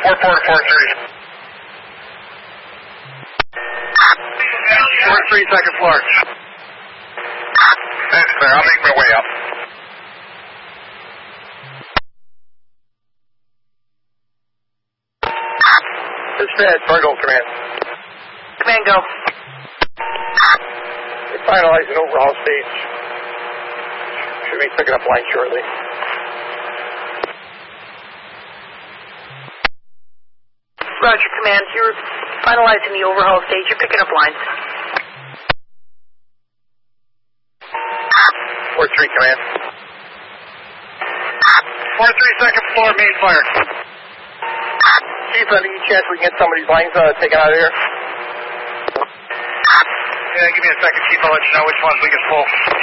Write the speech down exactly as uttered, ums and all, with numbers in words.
four four to four three. four three, second floor. That's clear. I'll make my way up. Dispatch, Fargo, command. Command, go. We're finalizing overhaul stage. Should be picking up line shortly. Roger, command. You're finalizing the overhaul stage. You're picking up lines. four three, command. four three, second floor, main fire. Chief, any chance we can get some of these lines uh, taken out of here? Yeah, give me a second, Chief. I'll let you know which ones we can pull.